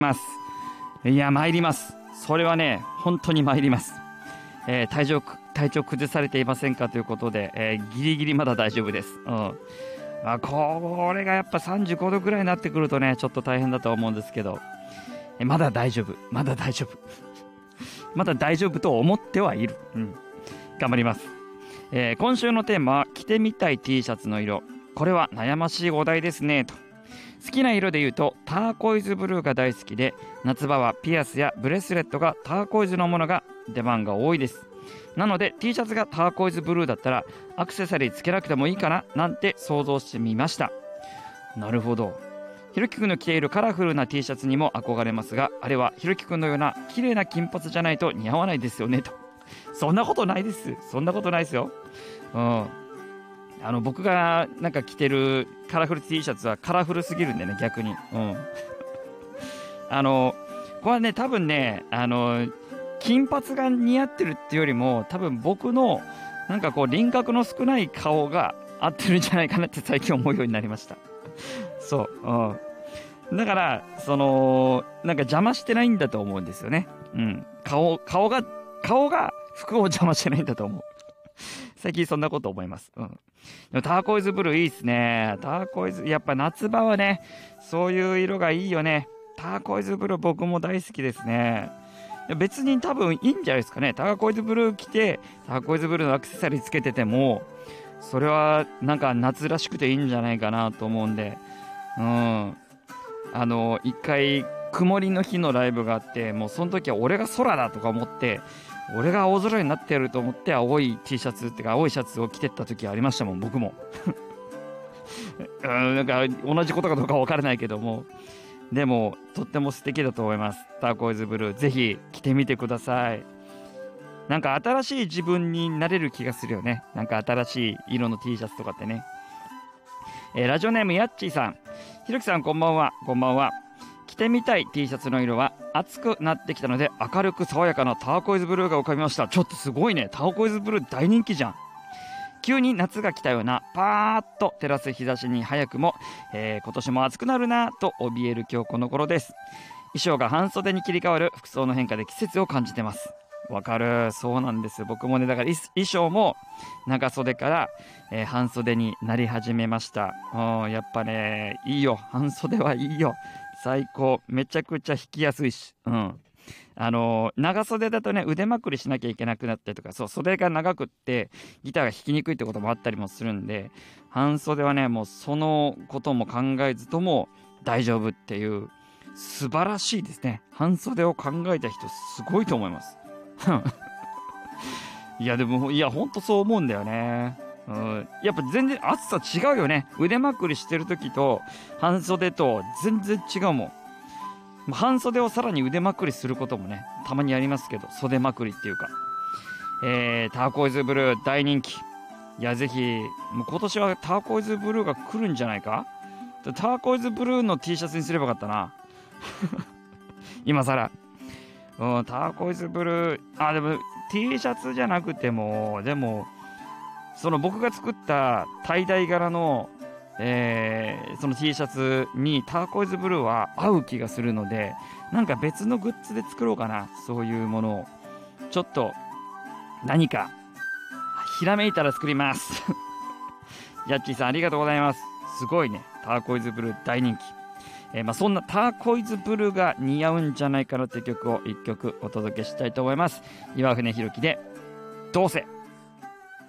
ます。いや、参ります。それはね、本当に参ります。体調崩されていませんかということで、ギリギリまだ大丈夫です。これがやっぱ35度ぐらいになってくるとね、ちょっと大変だとは思うんですけど、まだ大丈夫。まだ大丈夫。まだ大丈夫と思ってはいる。頑張ります。今週のテーマは、着てみたい T シャツの色。これは悩ましいお題ですね、と。好きな色で言うとターコイズブルーが大好きで、夏場はピアスやブレスレットがターコイズのものが出番が多いです。なので T シャツがターコイズブルーだったらアクセサリーつけなくてもいいかななんて想像してみました。なるほど。ひろきくんの着ているカラフルな T シャツにも憧れますが、あれはひろきくんのような綺麗な金髪じゃないと似合わないですよね、と。そんなことないです。そんなことないですよ。僕がなんか着てるカラフル T シャツはカラフルすぎるんでね、逆に。これはね、多分ね、金髪が似合ってるっていうよりも、多分僕のなんかこう輪郭の少ない顔が合ってるんじゃないかなって最近思うようになりました。そう。だからなんか邪魔してないんだと思うんですよね。顔が服を邪魔してないんだと思う。最近そんなこと思います。でもターコイズブルーいいっすね。ターコイズ、やっぱ夏場はね、そういう色がいいよね。ターコイズブルー僕も大好きですね。別に多分いいんじゃないですかね。ターコイズブルー着て、ターコイズブルーのアクセサリーつけてても、それはなんか夏らしくていいんじゃないかなと思うんで、一回曇りの日のライブがあって、もうその時は俺が空だとか思って、俺が青空になってやると思って青い T シャツっていうか青いシャツを着てった時ありましたもん、僕も。なんか同じことかどうか分からないけども、でもとっても素敵だと思います。ターコイズブルー、ぜひ着てみてください。なんか新しい自分になれる気がするよね。なんか新しい色の T シャツとかってね。ラジオネームやっちーさん、ひろきさんこんばんは。こんばんは。着てみたい T シャツの色は暑くなってきたので、明るく爽やかなターコイズブルーが浮かびました。ちょっとすごいね。ターコイズブルー大人気じゃん。急に夏が来たようなパーッと照らす日差しに早くも、今年も暑くなるなと怯える今日この頃です。衣装が半袖に切り替わる服装の変化で季節を感じてます。わかる。そうなんです。僕もね、だから衣装も長袖から、半袖になり始めました。やっぱね、いいよ。半袖はいいよ。最高。めちゃくちゃ引きやすいし。長袖だとね、腕まくりしなきゃいけなくなったりとか、そう、袖が長くってギターが弾きにくいってこともあったりもするんで、半袖はね、もうそのことも考えずとも大丈夫っていう、素晴らしいですね。半袖を考えた人すごいと思います。いやでも、いやほんとそう思うんだよね。やっぱ全然暑さ違うよね。腕まくりしてる時と半袖と全然違うもん。半袖をさらに腕まくりすることもね、たまにありますけど、袖まくりっていうか、ターコイズブルー大人気。いやぜひ、もう今年はターコイズブルーが来るんじゃないか。ターコイズブルーの T シャツにすればよかったな。今更。ターコイズブルー、でも T シャツじゃなくても、でもその僕が作ったtie dye柄の、その T シャツにターコイズブルーは合う気がするので、なんか別のグッズで作ろうかな。そういうものをちょっと何かひらめいたら作ります。ヤッチーさんありがとうございます。すごいね。ターコイズブルー大人気。そんなターコイズブルーが似合うんじゃないかなという曲を1曲お届けしたいと思います。岩船ひろきでどうせ。